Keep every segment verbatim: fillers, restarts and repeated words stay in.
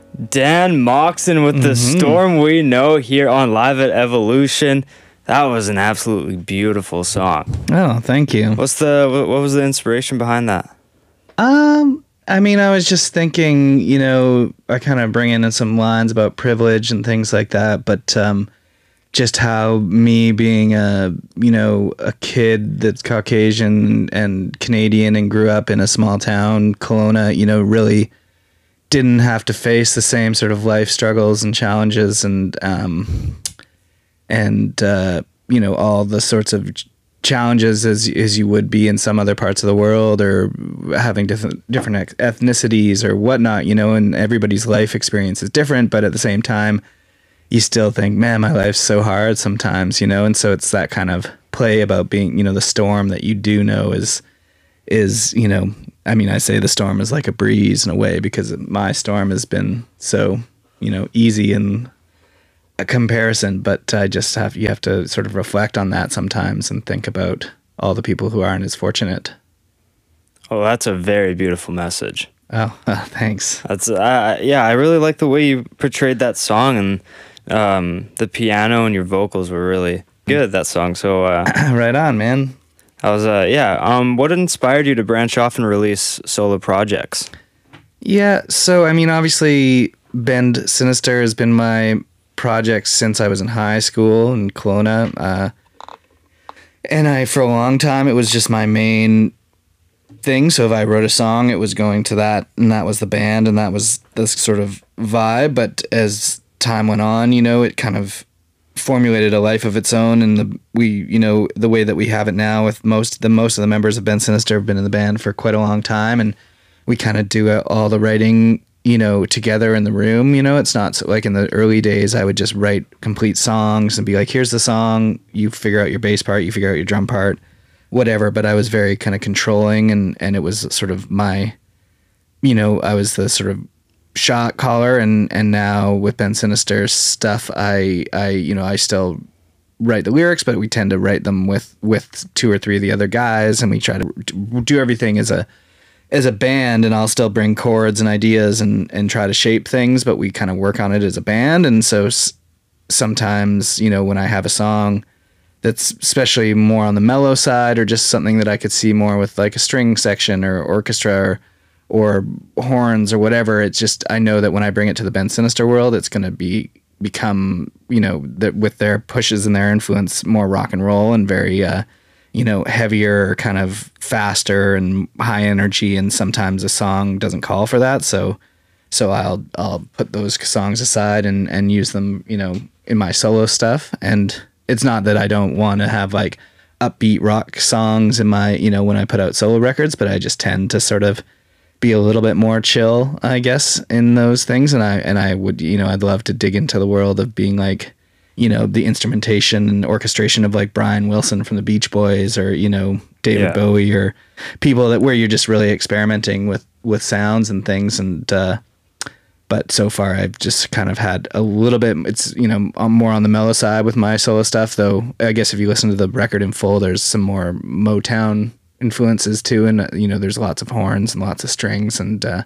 Dan Moxon with The Mhm. Storm We Know here on Live at Evolution. That was an absolutely beautiful song. Oh, thank you. What's the what what was the inspiration behind that? Um, I mean, I was just thinking, you know, I kind of bring in some lines about privilege and things like that, but um, just how me being a, you know, a kid that's Caucasian and Canadian and grew up in a small town, Kelowna, you know, really didn't have to face the same sort of life struggles and challenges and, um, and, uh, you know, all the sorts of ch- challenges as as you would be in some other parts of the world, or having different different ex- ethnicities or whatnot, you know, and everybody's life experience is different, but at the same time, you still think, man, my life's so hard sometimes, you know, and so it's that kind of play about being, you know, the storm that you do know is, is, you know, I mean, I say the storm is like a breeze in a way because my storm has been so, you know, easy in a comparison, but I just have, you have to sort of reflect on that sometimes and think about all the people who aren't as fortunate. Oh, that's a very beautiful message. Oh, uh, thanks. That's uh, yeah, I really like the way you portrayed that song, and um, the piano and your vocals were really good that song. So uh, Right on, man. I was uh, yeah. Um, what inspired you to branch off and release solo projects? Yeah, so I mean, obviously, Bend Sinister has been my project since I was in high school in Kelowna, uh, and I for a long time it was just my main thing. So if I wrote a song, it was going to that, and that was the band, and that was this sort of vibe. But as time went on, you know, it kind of formulated a life of its own, and the we, you know, the way that we have it now with most the most of the members of Bend Sinister have been in the band for quite a long time, and we kind of do uh, all the writing, you know, together in the room. You know, it's not so, like in the early days I would just write complete songs and be like, here's the song, you figure out your bass part, you figure out your drum part, whatever. But I was very kind of controlling, and and it was sort of my, you know, I was the sort of shot caller, and and now with Bend Sinister stuff, I I you know, I still write the lyrics, but we tend to write them with with two or three of the other guys, and we try to do everything as a as a band, and I'll still bring chords and ideas and and try to shape things, but we kind of work on it as a band. And so s- sometimes, you know, when I have a song that's especially more on the mellow side, or just something that I could see more with like a string section or orchestra or, or horns or whatever, it's just, I know that when I bring it to the Bend Sinister world, it's going to be become, you know, that with their pushes and their influence, more rock and roll and very, uh, you know, heavier, kind of faster and high energy. And sometimes a song doesn't call for that. So, so I'll, I'll put those songs aside and, and use them, you know, in my solo stuff. And it's not that I don't want to have like upbeat rock songs in my, you know, when I put out solo records, but I just tend to sort of be a little bit more chill, I guess, in those things. And I, and I would, you know, I'd love to dig into the world of being like, you know, the instrumentation and orchestration of like Brian Wilson from the Beach Boys, or, you know, David Yeah. Bowie, or people that where you're just really experimenting with, with sounds and things. And, uh, but so far I've just kind of had a little bit, it's, you know, I'm more on the mellow side with my solo stuff, though. I guess if you listen to the record in full, there's some more Motown influences too. And, uh, you know, there's lots of horns and lots of strings, and, uh,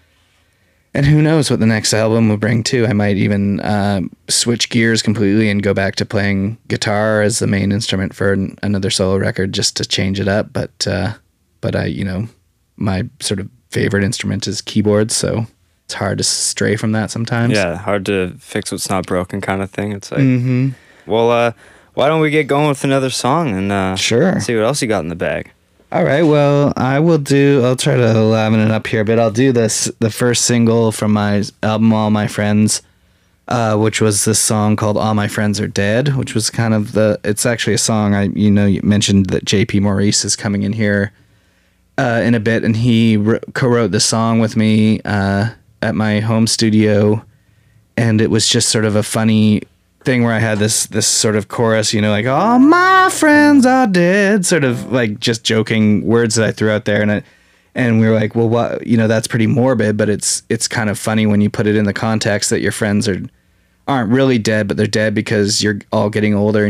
and who knows what the next album will bring too. I might even uh, switch gears completely and go back to playing guitar as the main instrument for an, another solo record, just to change it up. But uh, but I, you know, my sort of favorite instrument is keyboards, so it's hard to stray from that sometimes. Yeah, hard to fix what's not broken kind of thing. It's like, Mm-hmm. well, uh, why don't we get going with another song and uh, Sure. see what else you got in the bag? All right. Well, I will do. I'll try to liven it up here, but I'll do this. The first single from my album, All My Friends, uh, which was this song called "All My Friends Are Dead," which was kind of the. It's actually a song. I you know you mentioned that J P Maurice is coming in here uh, in a bit, and he wr- co-wrote the song with me uh, at my home studio, and it was just sort of a funny thing where I had this this sort of chorus, you know, like "all my friends are dead," sort of like just joking words that I threw out there, and it, and we were like, well, what, you know, that's pretty morbid, but it's it's kind of funny when you put it in the context that your friends are aren't really dead, but they're dead because you're all getting older, and you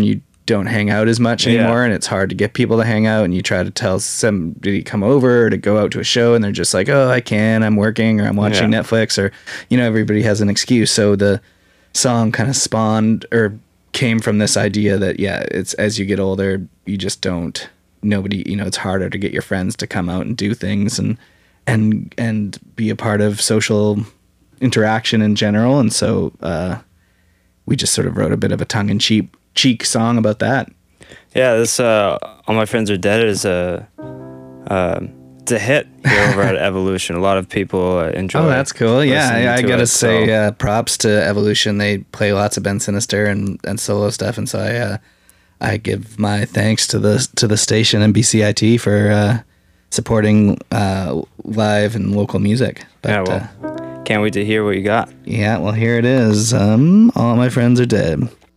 don't hang out as much Yeah. anymore, and it's hard to get people to hang out, and you try to tell somebody to come over or to go out to a show, and they're just like, oh, I can, I'm working, or I'm watching Yeah. Netflix, or, you know, everybody has an excuse. So the song kind of spawned or came from this idea that, yeah, it's as you get older, you just don't, nobody, you know, it's harder to get your friends to come out and do things and, and, and be a part of social interaction in general. And so, uh, we just sort of wrote a bit of a tongue in cheek cheek song about that. Yeah, this uh, All My Friends Are Dead is a uh, it's a hit here over at Evolution. A lot of people uh, enjoy. Oh, that's cool. Yeah, listening I, I to gotta it, say so- uh, props to Evolution. They play lots of Ben Sinister and, and solo stuff, and so I uh, I give my thanks to the to the station and B C I T for uh, supporting uh, live and local music. But, yeah, well, uh, can't wait to hear what you got. yeah, well, here it is. Um, All My Friends Are Dead.